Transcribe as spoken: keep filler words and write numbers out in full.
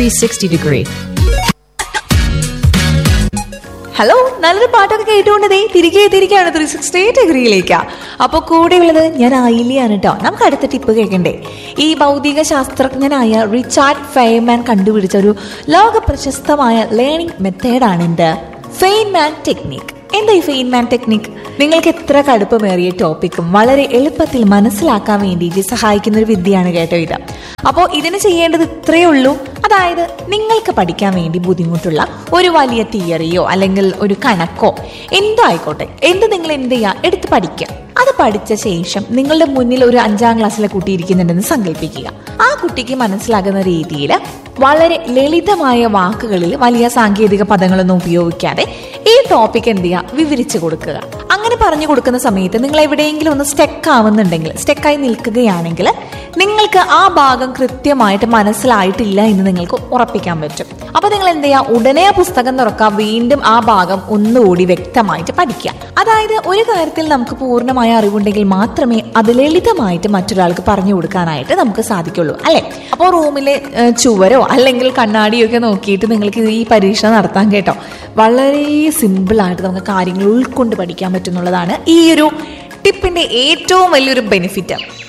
three sixty degree. Hello, നല്ലൊരു പാട്ടൊക്കെ കേട്ടുകൊണ്ടതേ തിരികെ തിരികെയാണ് ത്രീ സിക്സ്റ്റി ഡിഗ്രിയിലേക്ക്. അപ്പോൾ കൂടെയുള്ളത് ഞാൻ ആയില്യാണ് കേട്ടോ. നമുക്ക് അടുത്ത ടിപ്പ് കേൾക്കണ്ടേ? ഈ ഭൗതിക ശാസ്ത്രജ്ഞനായ റിച്ചാർഡ് ഫെയ്ൻമാൻ കണ്ടുപിടിച്ച ഒരു ലോക പ്രശസ്തമായ ലേണിംഗ് മെത്തേഡാണ് എന്ത്? Feynman technique. എന്താ ഈ ഫെയ്ൻമാൻ ടെക്നിക്? നിങ്ങൾക്ക് എത്ര കടുപ്പമേറിയ ടോപ്പിക്കും വളരെ എളുപ്പത്തിൽ മനസ്സിലാക്കാൻ വേണ്ടിയിട്ട് സഹായിക്കുന്ന ഒരു വിദ്യയാണ് കേട്ടോ ഇത്. അപ്പോൾ ഇതിന് ചെയ്യേണ്ടത് ഇത്രയേ ഉള്ളൂ. അതായത് നിങ്ങൾക്ക് പഠിക്കാൻ വേണ്ടി ബുദ്ധിമുട്ടുള്ള ഒരു വലിയ തിയറിയോ അല്ലെങ്കിൽ ഒരു കണക്കോ എന്തോ ആയിക്കോട്ടെ, എന്ത് നിങ്ങൾ എന്ത് ചെയ്യുക, എടുത്ത് പഠിക്കുക. അത് പഠിച്ച ശേഷം നിങ്ങളുടെ മുന്നിൽ ഒരു അഞ്ചാം ക്ലാസ്സിലെ കുട്ടി ഇരിക്കുന്നുണ്ടെന്ന് സങ്കല്പിക്കുക. ആ കുട്ടിക്ക് മനസ്സിലാകുന്ന രീതിയിൽ വളരെ ലളിതമായ വാക്കുകളിൽ വലിയ സാങ്കേതിക പദങ്ങളൊന്നും ഉപയോഗിക്കാതെ ഈ ടോപ്പിക് എന്ത് ചെയ്യുക, വിവരിച്ചു കൊടുക്കുക. അങ്ങനെ പറഞ്ഞു കൊടുക്കുന്ന സമയത്ത് നിങ്ങൾ എവിടെയെങ്കിലും ഒന്ന് സ്റ്റെക്ക് ആവുന്നുണ്ടെങ്കിൽ, സ്റ്റെക്കായി നിൽക്കുകയാണെങ്കിൽ നിങ്ങൾക്ക് ആ ഭാഗം കൃത്യമായിട്ട് മനസ്സിലായിട്ടില്ല എന്ന് നിങ്ങൾക്ക് ഉറപ്പിക്കാൻ പറ്റും. അപ്പൊ നിങ്ങൾ എന്ത് ചെയ്യുക, ഉടനെ ആ പുസ്തകം തുറക്കുക, വീണ്ടും ആ ഭാഗം ഒന്നുകൂടി വ്യക്തമായിട്ട് പഠിക്കുക. അതായത് ഒരു കാര്യത്തിൽ നമുക്ക് പൂർണ്ണമായ അറിവുണ്ടെങ്കിൽ മാത്രമേ അത് ലളിതമായിട്ട് മറ്റൊരാൾക്ക് പറഞ്ഞു കൊടുക്കാനായിട്ട് നമുക്ക് സാധിക്കുള്ളൂ, അല്ലെ? അപ്പോൾ റൂമിലെ ചുവരോ അല്ലെങ്കിൽ കണ്ണാടിയോ ഒക്കെ നോക്കിയിട്ട് നിങ്ങൾക്ക് ഈ പരീക്ഷ നടത്താൻ കേട്ടോ. വളരെ സിമ്പിളായിട്ട് നമുക്ക് കാര്യങ്ങൾ ഉൾക്കൊണ്ട് പഠിക്കാൻ പറ്റുന്നുള്ളതാണ് ഈ ഒരു ടിപ്പിന്റെ ഏറ്റവും വലിയൊരു ബെനിഫിറ്റ്.